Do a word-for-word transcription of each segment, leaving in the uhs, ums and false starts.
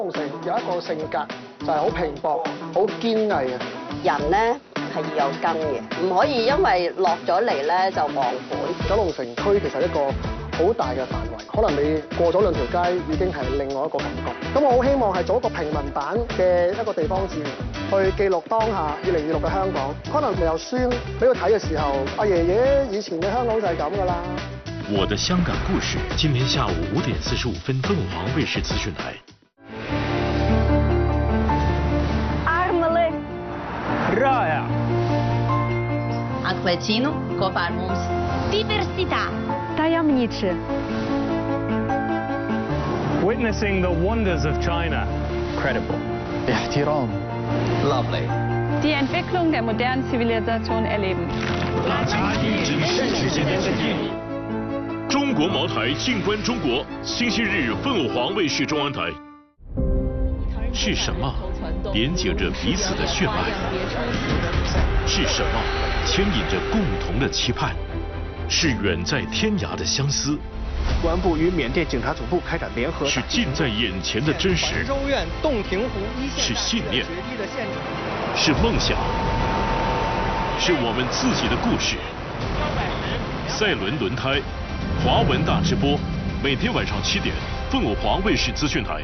洪承有一個性格就係好拼搏、好堅毅嘅人咧。 係要有根嘅，唔可以因為落咗嚟咧就忘本。 九龍城區其實一個好大嘅範圍，可能你過咗兩條街已經係另外一個感覺。咁我好希望係做一個平民版嘅一個地方志，去記錄當下二零二六嘅香港。可能你有書俾佢睇嘅時候，阿爺爺以前嘅香港就係咁㗎啦。 我的香港故事，今天下午五點四十五分，鳳凰衛視資訊台。 Raja. Acquecino, Coparmus. Diversità. Tajemniczy. Witnessing the wonders of China. Credible. احترام. Lovely. Die Entwicklung der modernen Zivilisation erleben. 中国茅台静观中国，星期日凤凰卫视中央台。是什么连接着彼此的血脉？是什么牵引着共同的期盼？是远在天涯的相思。 公安部与缅甸警察总部开展联合。 是近在眼前的真实。 州院洞庭湖一线。 是信念。是梦想。是我们自己的故事。赛伦轮胎，华文大直播，每天晚上七点，凤凰卫视资讯台。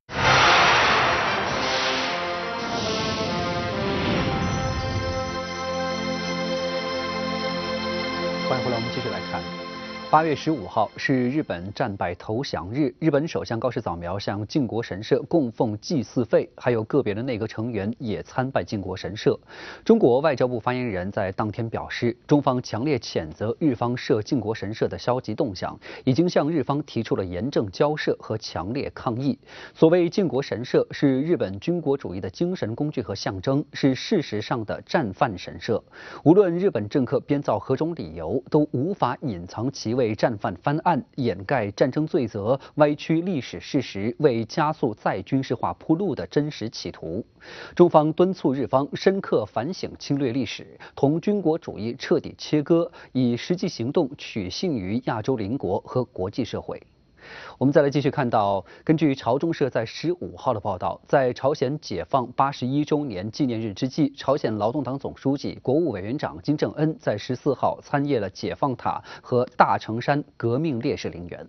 欢迎回来，我们继续来看。八月十五号是日本战败投降日，日本首相高市早苗向靖国神社供奉祭祀费，还有个别的内阁成员也参拜靖国神社。中国外交部发言人在当天表示，中方强烈谴责日方涉靖国神社的消极动向，已经向日方提出了严正交涉和强烈抗议。所谓靖国神社是日本军国主义的精神工具和象征，是事实上的战犯神社。无论日本政客编造何种理由，都无法隐藏其为战犯翻案、掩盖战争罪责、歪曲历史事实、为加速再军事化铺路的真实企图。中方敦促日方深刻反省侵略历史，同军国主义彻底切割，以实际行动取信于亚洲邻国和国际社会。 我们再来继续看到，根据朝中社在十五号的报道，在朝鲜解放八十一周年纪念日之际，朝鲜劳动党总书记、国务委员长金正恩在十四号参谒了解放塔和大城山革命烈士陵园。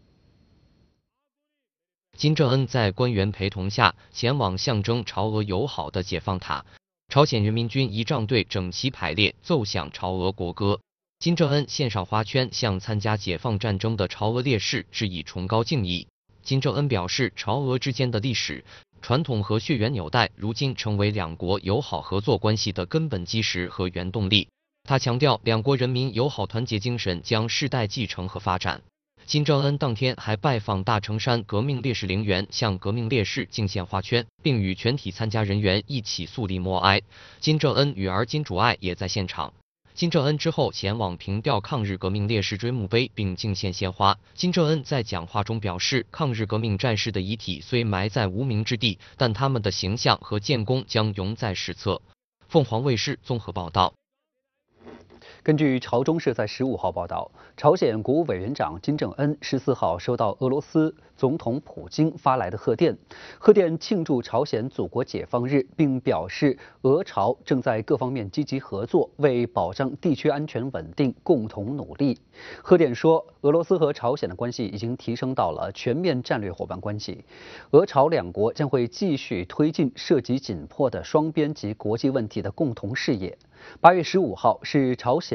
金正恩在官员陪同下前往象征朝俄友好的解放塔，朝鲜人民军仪仗队整齐排列，奏响朝俄国歌。 金正恩献上花圈，向参加解放战争的朝俄烈士致以崇高敬意。金正恩表示，朝俄之间的历史、传统和血缘纽带，如今成为两国友好合作关系的根本基石和原动力。他强调，两国人民友好团结精神将世代继承和发展。金正恩当天还拜访大城山革命烈士陵园，向革命烈士敬献花圈，并与全体参加人员一起肃立默哀。金正恩女儿金主爱也在现场。 金正恩之后前往凭吊抗日革命烈士追墓碑，并敬献鲜花。金正恩在讲话中表示，抗日革命战士的遗体虽埋在无名之地，但他们的形象和建功将永在史册。凤凰卫视综合报道。 根据朝中社在十五号报道，朝鲜国务委员长金正恩十四号收到俄罗斯总统普京发来的贺电，贺电庆祝朝鲜祖国解放日，并表示俄朝正在各方面积极合作，为保障地区安全稳定共同努力。贺电说，俄罗斯和朝鲜的关系已经提升到了全面战略伙伴关系，俄朝两国将会继续推进涉及紧迫的双边及国际问题的共同事业。八月十五号是朝鲜